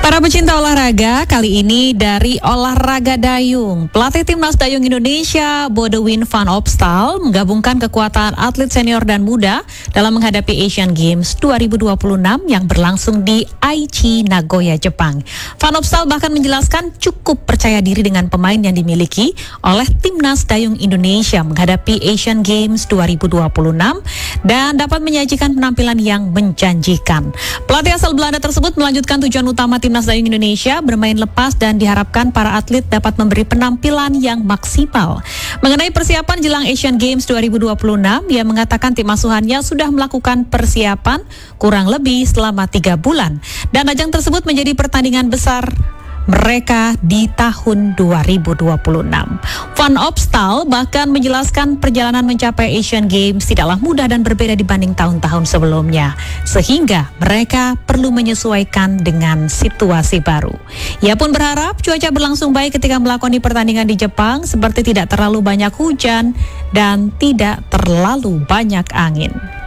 Para pecinta olahraga, kali ini dari olahraga dayung. Pelatih Timnas Dayung Indonesia, Boudewijn van Opstal, menggabungkan kekuatan atlet senior dan muda dalam menghadapi Asian Games 2026 yang berlangsung di Aichi, Nagoya, Jepang. Van Opstal bahkan menjelaskan cukup percaya diri dengan pemain yang dimiliki oleh Timnas Dayung Indonesia menghadapi Asian Games 2026 dan dapat menyajikan penampilan yang menjanjikan. Pelatih asal Belanda tersebut melanjutkan tujuan utama Timnas Dayung Indonesia bermain lepas dan diharapkan para atlet dapat memberi penampilan yang maksimal. Mengenai persiapan jelang Asian Games 2026, ia mengatakan tim asuhannya sudah melakukan persiapan kurang lebih selama 3 bulan dan ajang tersebut menjadi pertandingan besar mereka di tahun 2026. Van Opstal bahkan menjelaskan perjalanan mencapai Asian Games tidaklah mudah dan berbeda dibanding tahun-tahun sebelumnya, sehingga mereka perlu menyesuaikan dengan situasi baru. Ia pun berharap cuaca berlangsung baik ketika melakoni pertandingan di Jepang, seperti tidak terlalu banyak hujan dan tidak terlalu banyak angin.